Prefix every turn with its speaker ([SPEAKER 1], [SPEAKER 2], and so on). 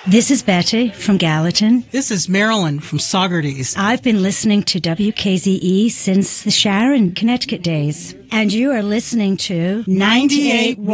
[SPEAKER 1] This is Betty from Gallatin.
[SPEAKER 2] This is Marilyn from Saugerties.
[SPEAKER 1] I've been listening to WKZE since the Sharon, Connecticut days. And you are listening to 98